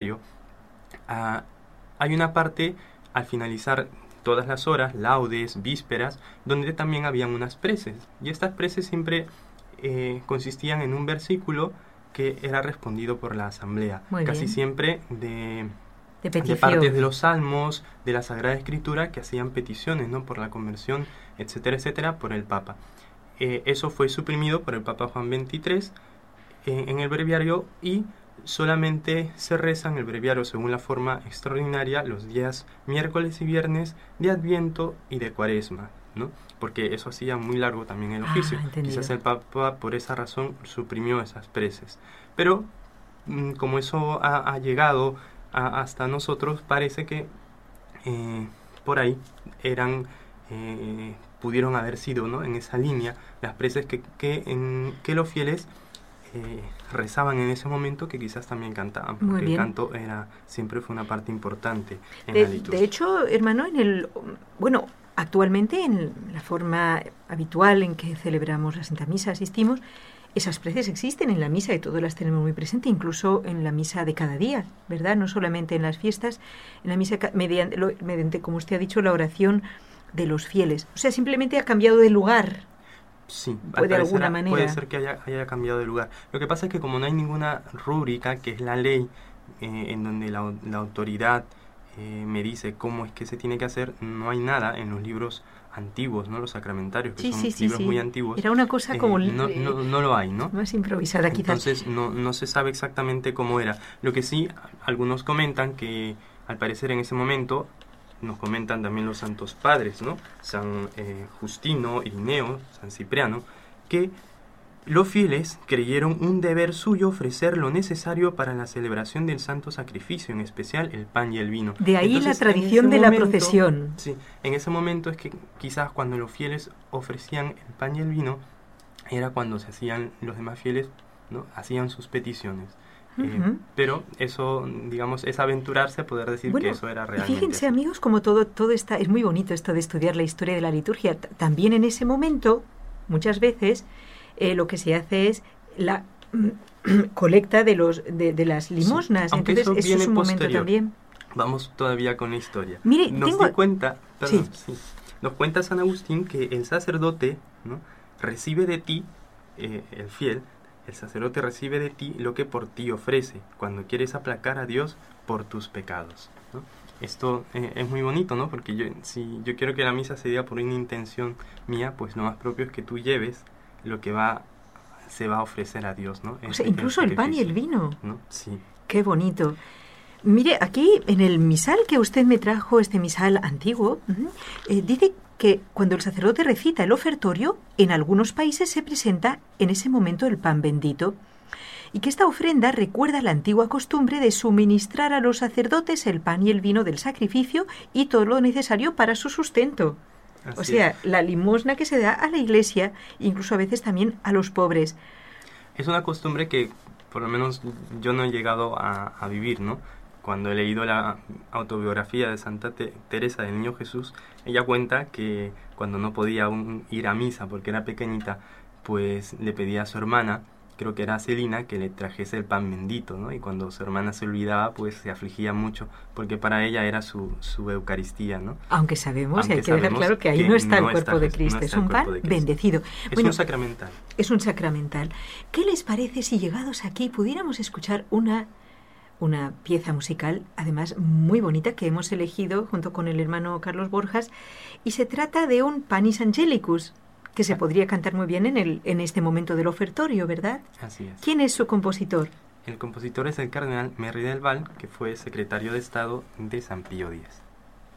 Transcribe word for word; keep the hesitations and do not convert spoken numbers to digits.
breviario, uh, hay una parte al finalizar todas las horas, laudes, vísperas, donde también habían unas preces. Y estas preces siempre eh, consistían en un versículo que era respondido por la asamblea. Muy Casi bien. siempre de, de, de partes de los salmos, de la Sagrada Escritura, que hacían peticiones, ¿no?, por la conversión, etcétera, etcétera, por el Papa. Eh, eso fue suprimido por el Papa Juan veintitrés eh, en el breviario, y solamente se reza en el breviario según la forma extraordinaria los días miércoles y viernes de Adviento y de Cuaresma, ¿no? Porque eso hacía muy largo también el oficio. Ah, Quizás el Papa por esa razón suprimió esas preces. Pero mmm, como eso ha, ha llegado a, hasta nosotros, parece que eh, por ahí eran eh, pudieron haber sido, ¿no?, en esa línea las preces que, que, en, que los fieles Eh, rezaban en ese momento, que quizás también cantaban, porque el canto era siempre fue una parte importante en de, la liturgia. De hecho, hermano, en el bueno, actualmente en la forma habitual en que celebramos la Santa Misa, asistimos, esas preces existen en la misa y todos las tenemos muy presente, incluso en la misa de cada día, ¿verdad? No solamente en las fiestas, en la misa mediante, lo, mediante como usted ha dicho, la oración de los fieles. O sea, simplemente ha cambiado de lugar. Sí, puede, de alguna manera. puede ser que haya, haya cambiado de lugar. Lo que pasa es que como no hay ninguna rúbrica, que es la ley, eh, en donde la, la autoridad eh, me dice cómo es que se tiene que hacer, no hay nada en los libros antiguos, ¿no?, los sacramentarios, que sí, son sí, sí, libros sí. muy antiguos. Era una cosa como... Eh, no, no, no lo hay, ¿no? Más improvisada quizás. Entonces no, no se sabe exactamente cómo era. Lo que sí, algunos comentan que al parecer en ese momento, nos comentan también los santos padres, ¿no?, San eh, Justino, Irineo, San Cipriano, que los fieles creyeron un deber suyo ofrecer lo necesario para la celebración del santo sacrificio, en especial el pan y el vino. De ahí Entonces, la tradición de momento, la procesión. Sí, en ese momento es que quizás cuando los fieles ofrecían el pan y el vino, era cuando se hacían los demás fieles, ¿no?, hacían sus peticiones. Uh-huh. Eh, pero eso, digamos, es aventurarse a poder decir bueno, que eso era realmente fíjense, así. amigos, como todo, todo está, es muy bonito esto de estudiar la historia de la liturgia. T- también en ese momento, muchas veces, eh, lo que se hace es la colecta de los de, de las limosnas. Sí, entonces eso, eso es un momento posterior. también. Vamos todavía con la historia. Mire, nos tengo... di cuenta, perdón, sí. Sí, nos cuenta San Agustín que el sacerdote, ¿no?, recibe de ti, eh, el fiel, el sacerdote recibe de ti lo que por ti ofrece, cuando quieres aplacar a Dios por tus pecados, ¿no? Esto eh, es muy bonito, ¿no? Porque yo, si yo quiero que la misa se diga por una intención mía, pues lo más propio es que tú lleves lo que va se va a ofrecer a Dios, ¿no? O sea, incluso el pan y el vino. ¿No? Sí. Qué bonito. Mire, aquí en el misal que usted me trajo, este misal antiguo, eh, dice que cuando el sacerdote recita el ofertorio, en algunos países se presenta en ese momento el pan bendito, y que esta ofrenda recuerda la antigua costumbre de suministrar a los sacerdotes el pan y el vino del sacrificio y todo lo necesario para su sustento. Así o sea, es. La limosna que se da a la iglesia, incluso a veces también a los pobres. Es una costumbre que por lo menos yo no he llegado a, a vivir, ¿no? Cuando he leído la autobiografía de Santa Te- Teresa del Niño Jesús, ella cuenta que cuando no podía aún ir a misa porque era pequeñita, pues le pedía a su hermana, creo que era Celina, que le trajese el pan bendito, ¿no? Y cuando su hermana se olvidaba, pues se afligía mucho, porque para ella era su, su Eucaristía, ¿no? Aunque sabemos, Aunque y hay que dejar claro que ahí que no está no el cuerpo está, de Cristo, no es un pan bendecido. Es bueno, un sacramental. Es un sacramental. ¿Qué les parece si llegados aquí pudiéramos escuchar una... una pieza musical, además muy bonita, que hemos elegido junto con el hermano Carlos Borjas, y se trata de un Panis Angelicus, que se podría cantar muy bien en, el, en este momento del ofertorio, ¿verdad? Así es. ¿Quién es su compositor? El compositor es el cardenal Merry del Val, que fue secretario de Estado de San Pío X.